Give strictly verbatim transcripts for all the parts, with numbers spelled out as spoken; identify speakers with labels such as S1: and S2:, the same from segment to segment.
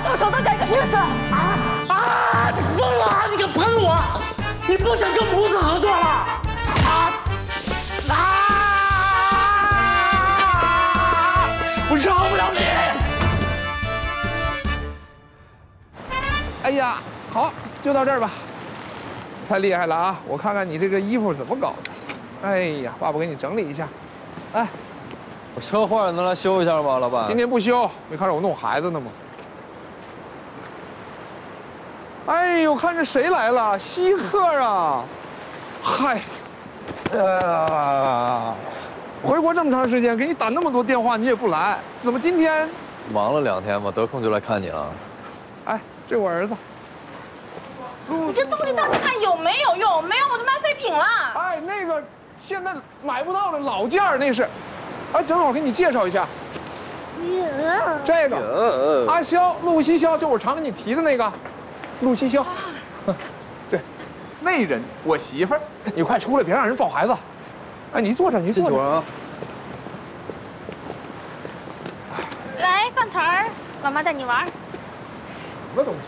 S1: 动手都叫一个学生啊啊！你疯了啊！你敢喷我？你不想跟母子合作了？啊啊！我饶不了你！
S2: 哎呀，好，就到这儿吧。太厉害了啊！我看看你这个衣服怎么搞的。哎呀，爸爸给你整理一下。哎，
S3: 我车坏了，能来修一下吗，老板？
S2: 今天不修，没看着我弄孩子呢吗？哎呦，看这谁来了，稀客啊！嗨，呃，回国这么长时间，给你打那么多电话，你也不来，怎么今天？
S3: 忙了两天嘛，得空就来看你了。
S2: 哎，这我儿子。
S4: 你这东西到底看有没有用？没有我就卖废品了。
S2: 哎，那个现在买不到的老件儿那是，哎，正好给你介绍一下。这个阿肖，陆西肖，就我常给你提的那个，陆西肖。对，那人我媳妇儿，你快出来，别让人抱孩子。哎，你坐这，你坐这啊。
S4: 来，饭团儿，妈妈带你玩。
S2: 什么东西？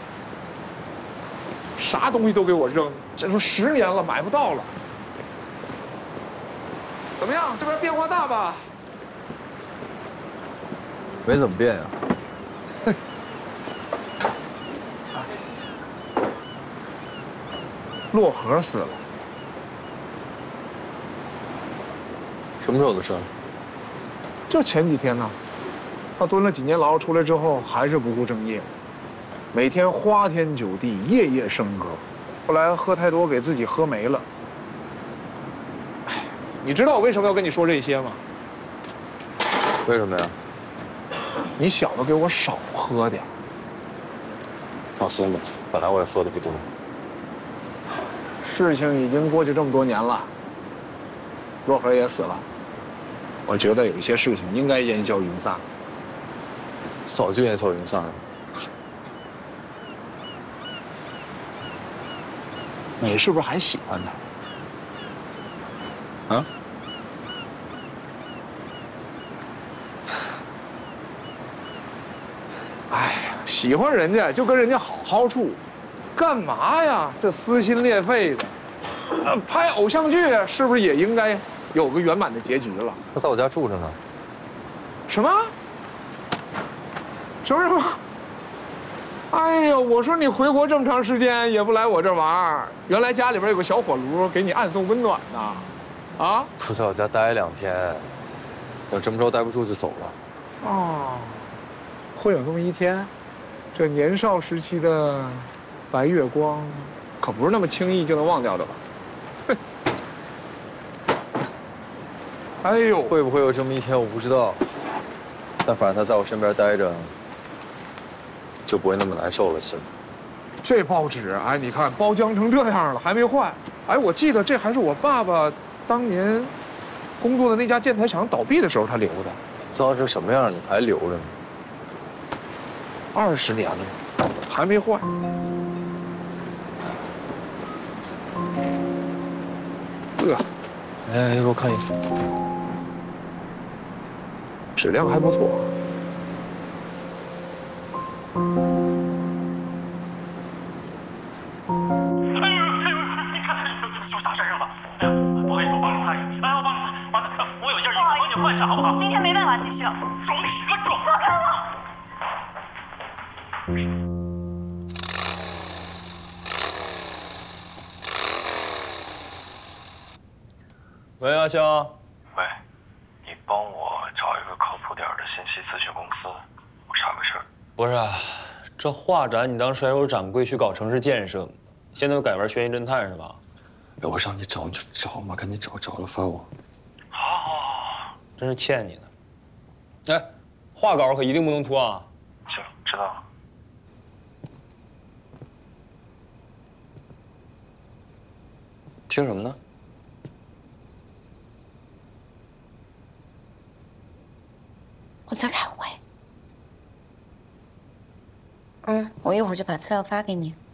S2: 啥东西都给我扔，这都十年了，买不到了。怎么样？这边变化大吧？
S3: 没怎么变呀。
S2: 洛河死了。
S3: 什么时候的事儿？
S2: 就前几天呢。他蹲了几年牢出来之后，还是不务正业。每天花天酒地，夜夜笙歌，后来喝太多，给自己喝没了。哎，你知道我为什么要跟你说这些吗？
S3: 为什么呀？
S2: 你小的给我少喝点。
S3: 放心吧，本来我也喝的不多。
S2: 事情已经过去这么多年了，洛河也死了，我觉得有一些事情应该烟消云散。
S3: 早就烟消云散了。
S2: 你是不是还喜欢他？啊？哎呀，喜欢人家就跟人家好好处，干嘛呀？这撕心裂肺的。呃，拍偶像剧是不是也应该有个圆满的结局了？
S3: 他在我家住着呢。
S2: 什么？什么什么？哎呦，我说你回国这么长时间也不来我这玩儿，原来家里边有个小火炉给你暗送温暖呢，啊？
S3: 就在我家待两天，等这么着待不住就走了。
S2: 哦，会有这么一天？这年少时期的白月光，可不是那么轻易就能忘掉的吧？哼！哎呦，
S3: 会不会有这么一天我不知道，但反正他在我身边待着，就不会那么难受了，心里。
S2: 这报纸，哎，你看包浆成这样了，还没坏。哎，我记得这还是我爸爸当年工作的那家建材厂倒闭的时候他留的。
S3: 糟成什么样，你还留着呢？
S2: 二十年了，还没坏。这，
S3: 哎，给我看一眼。
S2: 质量还不错。
S4: 今天没办法继续了。
S1: 装什么装？
S4: 放开我！
S5: 喂，阿香。
S6: 喂，你帮我找一个靠谱点的信息咨询公司，我查个事儿。
S5: 不是啊，这画展你当甩手掌柜去搞城市建设，现在又改玩悬疑侦探是吧？
S3: 要我让你找你就找嘛，赶紧找，找了发我。
S5: 好，好，好，真是欠你的。哎，画稿可一定不能拖啊！
S6: 行，知道了。
S3: 听什么呢？
S4: 我在开会。嗯，我一会儿就把资料发给你。